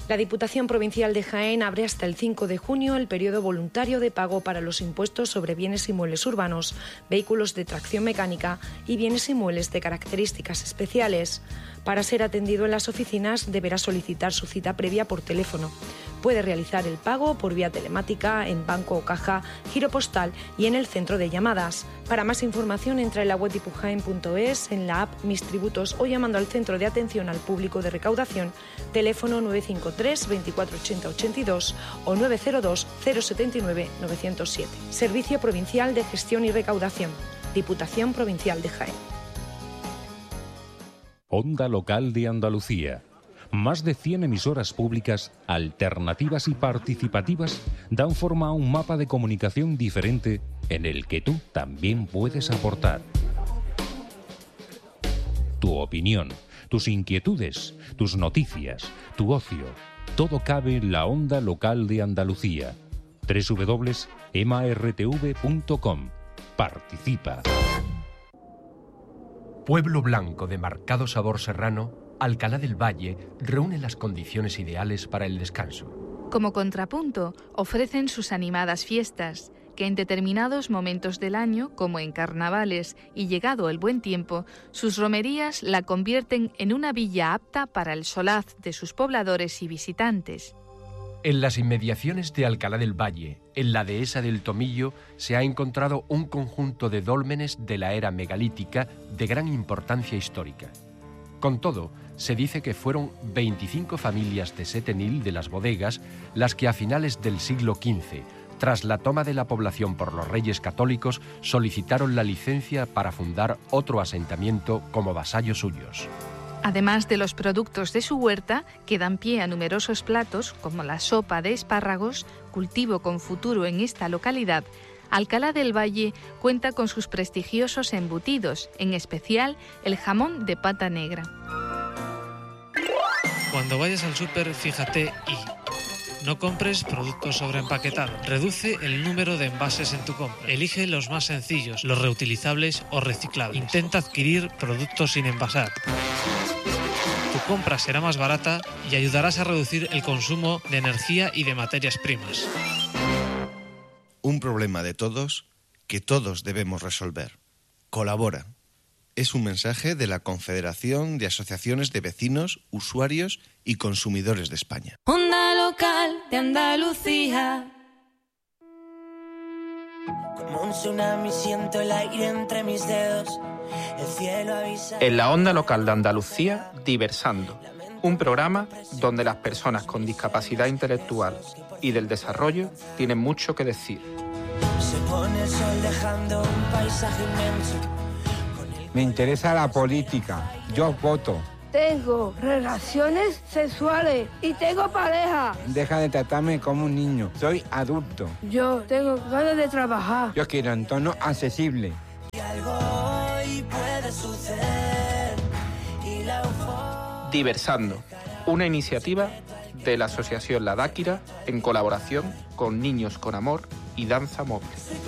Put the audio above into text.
La Diputación Provincial de Jaén abre hasta el 5 de junio el periodo voluntario de pago para los impuestos sobre bienes inmuebles urbanos, vehículos de tracción mecánica y bienes inmuebles de características especiales. Para ser atendido en las oficinas deberá solicitar su cita previa por teléfono. Puede realizar el pago por vía telemática, en banco o caja, giro postal y en el centro de llamadas. Para más información entra en la web dipujaen.es, en la app Mis Tributos o llamando al Centro de Atención al Público de Recaudación, teléfono 953 24 80 82 o 902 079 907. Servicio Provincial de Gestión y Recaudación, Diputación Provincial de Jaén. Onda Local de Andalucía. Más de 100 emisoras públicas, alternativas y participativas dan forma a un mapa de comunicación diferente en el que tú también puedes aportar. Tu opinión, tus inquietudes, tus noticias, tu ocio, todo cabe en la Onda Local de Andalucía. www.martv.com. Participa. Pueblo blanco de marcado sabor serrano, Alcalá del Valle reúne las condiciones ideales para el descanso. Como contrapunto, ofrecen sus animadas fiestas, que en determinados momentos del año, como en carnavales y llegado el buen tiempo, sus romerías la convierten en una villa apta para el solaz de sus pobladores y visitantes. En las inmediaciones de Alcalá del Valle, en la dehesa del Tomillo, se ha encontrado un conjunto de dólmenes de la era megalítica de gran importancia histórica. Con todo, se dice que fueron 25 familias de Setenil de las bodegas las que a finales del siglo XV, tras la toma de la población por los reyes católicos, solicitaron la licencia para fundar otro asentamiento como vasallos suyos. Además de los productos de su huerta, que dan pie a numerosos platos, como la sopa de espárragos, cultivo con futuro en esta localidad, Alcalá del Valle cuenta con sus prestigiosos embutidos, en especial el jamón de pata negra. Cuando vayas al súper, fíjate y no compres productos sobreempaquetados. Reduce el número de envases en tu compra. Elige los más sencillos, los reutilizables o reciclables. Intenta adquirir productos sin envasar. Tu compra será más barata y ayudarás a reducir el consumo de energía y de materias primas. Un problema de todos que todos debemos resolver. Colabora. Es un mensaje de la Confederación de Asociaciones de Vecinos, Usuarios y Consumidores de España. Onda Local de Andalucía. Como un tsunami siento el aire entre mis dedos. El cielo avisa. En la Onda Local de Andalucía, Diversando. Un programa donde las personas con discapacidad intelectual y del desarrollo tienen mucho que decir. Se pone el sol dejando un paisaje inmenso. Me interesa la política. Yo voto. Tengo relaciones sexuales y tengo pareja. Deja de tratarme como un niño. Soy adulto. Yo tengo ganas de trabajar. Yo quiero entorno accesible. Y algo hoy puede suceder. Y la Diversando, una iniciativa de la Asociación La Dáquira en colaboración con Niños con Amor y Danza Móvil.